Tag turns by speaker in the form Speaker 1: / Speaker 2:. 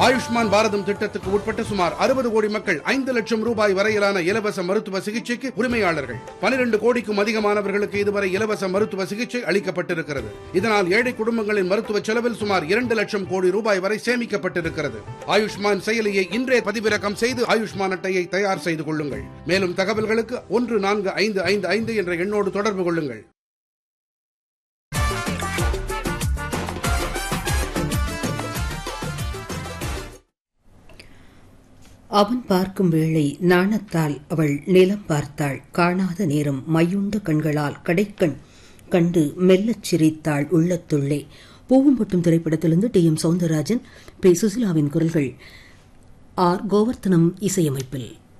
Speaker 1: ஆயுஷ்மான் பாரதம் திட்டத்துக்கு உட்பட்ட சுமார் 60 கோடி மக்கள் 5 லட்சம் ரூபாய் வரையிலான இலவச மருத்துவ சிகிச்சைக்கு உரிமையாளர்கள். 12 கோடிக்கும் அதிகமானவர்களுக்கு இதுவரை இலவச மருத்துவ சிகிச்சை அளிக்கப்பட்டிருக்கிறது. இதனால் ஏழை குடும்பங்களின் மருத்துவ செலவில் சுமார் 2 லட்சம் கோடி ரூபாய் வரை சேமிக்கப்பட்டிருக்கிறது. ஆயுஷ்மான் செயலியை இன்றே பதிவிறக்கம் செய்து ஆயுஷ்மான் அட்டையை தயார் செய்து கொள்ளுங்கள். மேலும் தகவல்களுக்கு 14555 என்ற எண்ணோடு தொடர்பு கொள்ளுங்கள்.
Speaker 2: அவன் பார்க்கும் வேளை நாணத்தால் அவள் நிலம் பார்த்தாள். காணாத நேரம் மையுண்ட கண்களால் கடைக்கண் கண்டு மெல்லச் சிரித்தாள் உள்ளத்துள்ளே. பூவும் பொட்டும் திரைப்படத்திலிருந்து டி.எம். சௌந்தரராஜன், பி. சுசிலாவின் குரல்கள், ஆர். கோவர்த்தனம் இசையமைப்பில்.